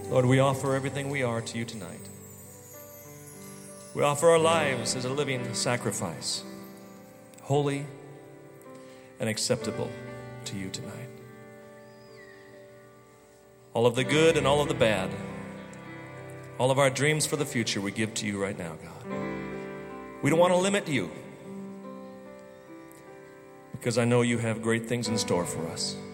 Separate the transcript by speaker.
Speaker 1: Lord, we offer everything we are to you tonight. We offer our lives as a living sacrifice, holy and acceptable to you tonight. All of the good and all of the bad, all of our dreams for the future we give to you right now, God. We don't want to limit you, because I know you have great things in store for us.